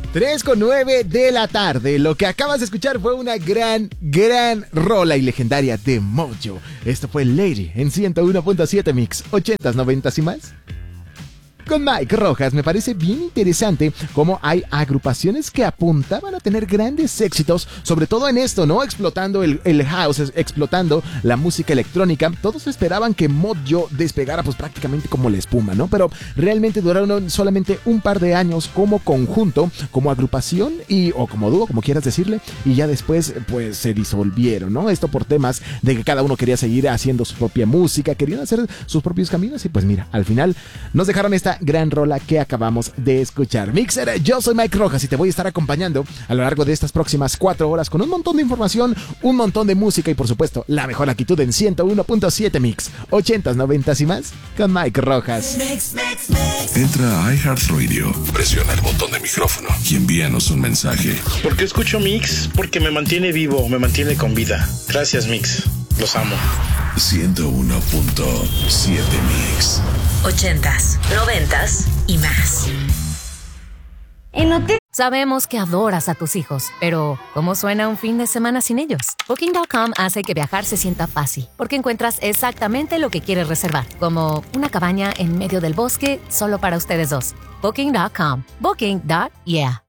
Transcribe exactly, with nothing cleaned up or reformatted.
tres con nueve de la tarde. Lo que acabas de escuchar fue una gran, gran rola y legendaria de Mojo. Esto fue Lady en ciento uno punto siete Mix, ochentas, noventas y más. Con Mike Rojas, me parece bien interesante cómo hay agrupaciones que apuntaban a tener grandes éxitos, sobre todo en esto, ¿no? Explotando el, el house, explotando la música electrónica. Todos esperaban que Mojo despegara pues prácticamente como la espuma, ¿no? Pero realmente duraron solamente un par de años como conjunto, como agrupación y o como dúo, como quieras decirle, y ya después pues se disolvieron, ¿no? Esto por temas de que cada uno quería seguir haciendo su propia música, querían hacer sus propios caminos y pues mira, al final nos dejaron esta gran rola que acabamos de escuchar. Mixer, yo soy Mike Rojas y te voy a estar acompañando a lo largo de estas próximas cuatro horas con un montón de información, un montón de música y por supuesto la mejor actitud en ciento uno punto siete Mix, ochentas, noventas y más con Mike Rojas. Mix, mix, mix. Entra a iHeartRadio, presiona el botón de micrófono y envíanos un mensaje. ¿Por qué escucho Mix? Porque me mantiene vivo, me mantiene con vida. Gracias, Mix. Los amo. ciento uno punto siete Mix. Ochentas, noventas y más. Sabemos que adoras a tus hijos, pero ¿cómo suena un fin de semana sin ellos? Booking punto com hace que viajar se sienta fácil, porque encuentras exactamente lo que quieres reservar, como una cabaña en medio del bosque solo para ustedes dos. Booking punto com. Booking. Yeah.